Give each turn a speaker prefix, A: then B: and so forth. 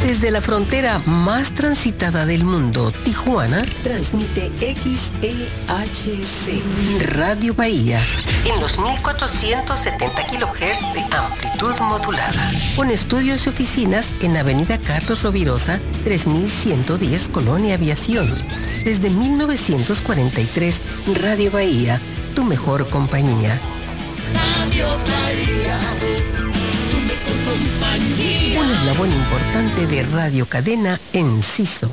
A: Desde la frontera más transitada del mundo, Tijuana, transmite XEHC, Radio Bahía, en los 1470 kHz de amplitud modulada. Con estudios y oficinas en Avenida Carlos Rovirosa, 3110, Colonia Aviación. Desde 1943, Radio Bahía, tu mejor compañía.
B: Radio Bahía, tu mejor compañía.
A: Un eslabón importante de Radio Cadena Enciso.